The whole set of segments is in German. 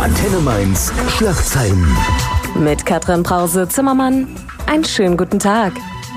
Antenne Mainz Schlagzeilen. Mit Katrin Brause-Zimmermann, einen schönen guten Tag.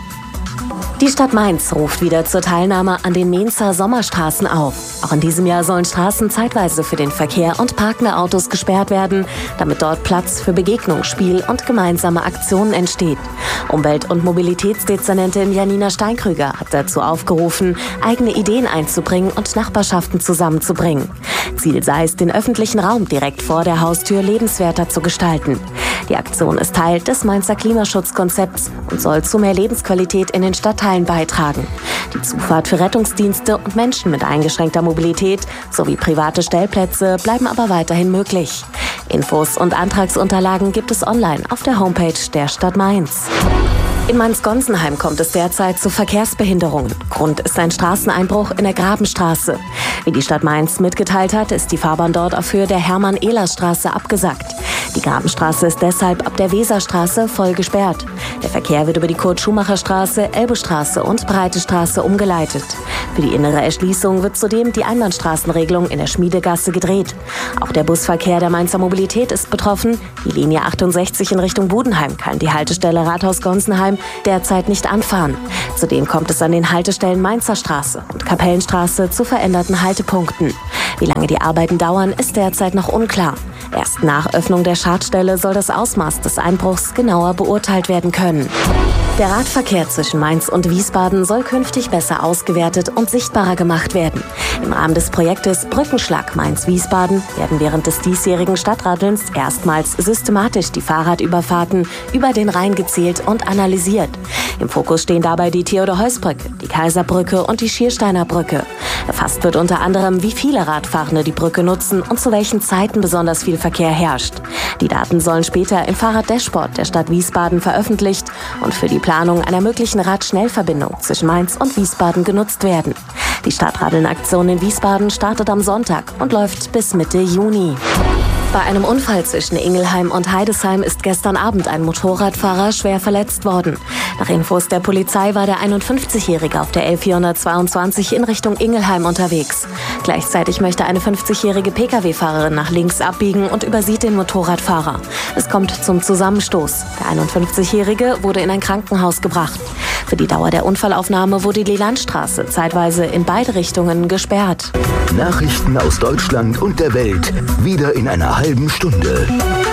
Die Stadt Mainz ruft wieder zur Teilnahme an den Mainzer Sommerstraßen auf. Auch in diesem Jahr sollen Straßen zeitweise für den Verkehr und parkende Autos gesperrt werden, damit dort Platz für Begegnung, Spiel und gemeinsame Aktionen entsteht. Umwelt- und Mobilitätsdezernentin Janina Steinkrüger hat dazu aufgerufen, eigene Ideen einzubringen und Nachbarschaften zusammenzubringen. Ziel sei es, den öffentlichen Raum direkt vor der Haustür lebenswerter zu gestalten. Die Aktion ist Teil des Mainzer Klimaschutzkonzepts und soll zu mehr Lebensqualität in den Stadtteilen beitragen. Die Zufahrt für Rettungsdienste und Menschen mit eingeschränkter Mobilität sowie private Stellplätze bleiben aber weiterhin möglich. Infos und Antragsunterlagen gibt es online auf der Homepage der Stadt Mainz. In Mainz-Gonsenheim kommt es derzeit zu Verkehrsbehinderungen. Grund ist ein Straßeneinbruch in der Grabenstraße. Wie die Stadt Mainz mitgeteilt hat, ist die Fahrbahn dort auf Höhe der Hermann-Ehlers-Straße abgesackt. Die Grabenstraße ist deshalb ab der Weserstraße voll gesperrt. Der Verkehr wird über die Kurt-Schumacher-Straße, Elbestraße und Breitestraße umgeleitet. Für die innere Erschließung wird zudem die Einbahnstraßenregelung in der Schmiedegasse gedreht. Auch der Busverkehr der Mainzer Mobilität ist betroffen. Die Linie 68 in Richtung Budenheim kann die Haltestelle Rathaus-Gonsenheim derzeit nicht anfahren. Zudem kommt es an den Haltestellen Mainzer Straße und Kapellenstraße zu veränderten Haltepunkten. Wie lange die Arbeiten dauern, ist derzeit noch unklar. Erst nach Öffnung der Schadstelle soll das Ausmaß des Einbruchs genauer beurteilt werden können. Der Radverkehr zwischen Mainz und Wiesbaden soll künftig besser ausgewertet und sichtbarer gemacht werden. Im Rahmen des Projektes Brückenschlag Mainz-Wiesbaden werden während des diesjährigen Stadtradelns erstmals systematisch die Fahrradüberfahrten über den Rhein gezählt und analysiert. Im Fokus stehen dabei die Theodor-Heuss-Brücke, die Kaiserbrücke und die Schiersteiner Brücke. Erfasst wird unter anderem, wie viele Radfahrende die Brücke nutzen und zu welchen Zeiten besonders viel Verkehr herrscht. Die Daten sollen später im Fahrrad-Dashboard der Stadt Wiesbaden veröffentlicht und für die Planung einer möglichen Radschnellverbindung zwischen Mainz und Wiesbaden genutzt werden. Die Stadtradeln-Aktion in Wiesbaden startet am Sonntag und läuft bis Mitte Juni. Bei einem Unfall zwischen Ingelheim und Heidesheim ist gestern Abend ein Motorradfahrer schwer verletzt worden. Nach Infos der Polizei war der 51-Jährige auf der L422 in Richtung Ingelheim unterwegs. Gleichzeitig möchte eine 50-jährige Pkw-Fahrerin nach links abbiegen und übersieht den Motorradfahrer. Es kommt zum Zusammenstoß. Der 51-Jährige wurde in ein Krankenhaus gebracht. Für die Dauer der Unfallaufnahme wurde die Landstraße zeitweise in beide Richtungen gesperrt. Nachrichten aus Deutschland und der Welt wieder in einer halben Stunde.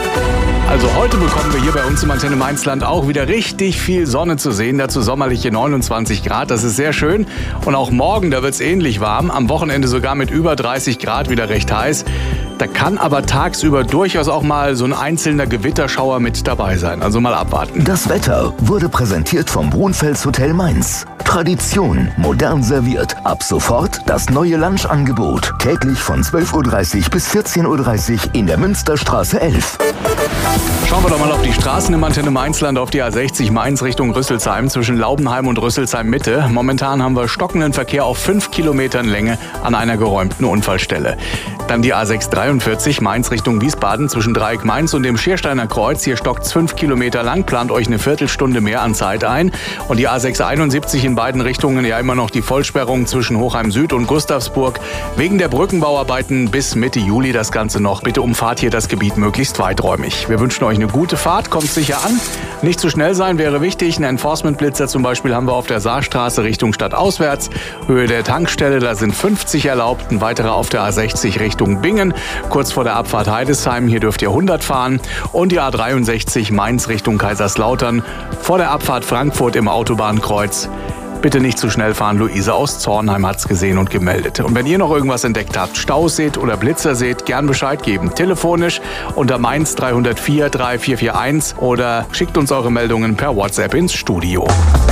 Also heute bekommen wir hier bei uns im Antenne Mainzland auch wieder richtig viel Sonne zu sehen. Dazu sommerliche 29 Grad, das ist sehr schön. Und auch morgen, da wird es ähnlich warm. Am Wochenende sogar mit über 30 Grad wieder recht heiß. Da kann aber tagsüber durchaus auch mal so ein einzelner Gewitterschauer mit dabei sein. Also mal abwarten. Das Wetter wurde präsentiert vom Brunfels Hotel Mainz. Tradition, modern serviert. Ab sofort das neue Lunchangebot. Täglich von 12.30 Uhr bis 14.30 Uhr in der Münsterstraße 11. Schauen wir doch mal auf die Straßen im Antenne Mainzland, auf die A60 Mainz Richtung Rüsselsheim zwischen Laubenheim und Rüsselsheim Mitte. Momentan haben wir stockenden Verkehr auf 5 Kilometern Länge an einer geräumten Unfallstelle. Dann die A643 Mainz Richtung Wiesbaden zwischen Dreieck Mainz und dem Schiersteiner Kreuz. Hier stockt es 5 Kilometer lang, plant euch eine Viertelstunde mehr an Zeit ein. Und die A671 in beiden Richtungen ja immer noch die Vollsperrung zwischen Hochheim Süd und Gustavsburg. Wegen der Brückenbauarbeiten bis Mitte Juli das Ganze noch. Bitte umfahrt hier das Gebiet möglichst weiträumig. Wir wünschen euch eine gute Fahrt, kommt sicher an. Nicht zu schnell sein wäre wichtig. Ein Enforcement-Blitzer zum Beispiel haben wir auf der Saarstraße Richtung Stadt auswärts. Höhe der Tankstelle, da sind 50 erlaubt. Ein weiterer auf der A60 Richtung Bingen. Kurz vor der Abfahrt Heidesheim, hier dürft ihr 100 fahren. Und die A63 Mainz Richtung Kaiserslautern. Vor der Abfahrt Frankfurt im Autobahnkreuz. Bitte nicht zu schnell fahren. Luise aus Zornheim hat's gesehen und gemeldet. Und wenn ihr noch irgendwas entdeckt habt, Staus seht oder Blitzer seht, gern Bescheid geben. Telefonisch unter Mainz 304 3441 oder schickt uns eure Meldungen per WhatsApp ins Studio.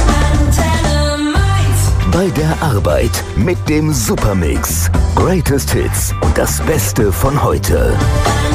Bei der Arbeit mit dem Supermix. Greatest Hits und das Beste von heute.